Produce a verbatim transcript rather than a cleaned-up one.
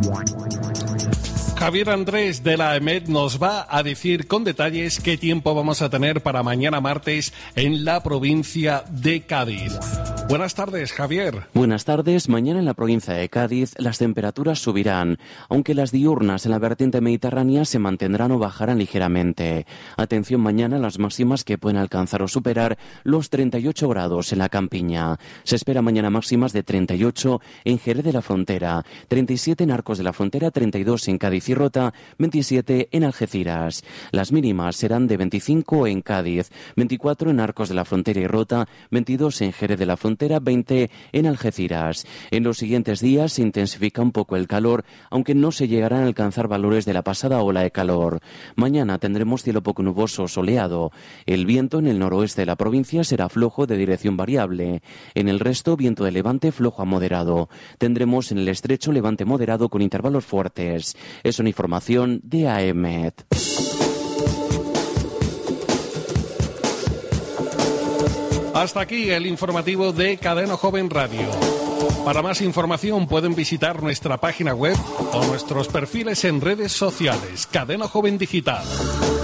Javier Andrés de la EMET nos va a decir con detalles qué tiempo vamos a tener para mañana martes en la provincia de Cádiz. Buenas tardes, Javier. Buenas tardes. Mañana en la provincia de Cádiz las temperaturas subirán, aunque las diurnas en la vertiente mediterránea se mantendrán o bajarán ligeramente. Atención mañana a las máximas que pueden alcanzar o superar los treinta y ocho grados en la Campiña. Se espera mañana máximas de treinta y ocho en Jerez de la Frontera, treinta y siete en Arcos de la Frontera, treinta y dos en Cádiz y Rota, veintisiete en Algeciras. Las mínimas serán de veinticinco en Cádiz, veinticuatro en Arcos de la Frontera y Rota, veintidós en Jerez de la Frontera, veinte en Algeciras. En los siguientes días se intensifica un poco el calor, aunque no se llegarán a alcanzar valores de la pasada ola de calor. Mañana tendremos cielo poco nuboso, soleado. El viento en el noroeste de la provincia será flojo de dirección variable. En el resto, viento de levante flojo a moderado. Tendremos en el estrecho levante moderado con intervalos fuertes. Es una información de A E M E T. Hasta aquí el informativo de Cadena Joven Radio. Para más información pueden visitar nuestra página web o nuestros perfiles en redes sociales. Cadena Joven Digital.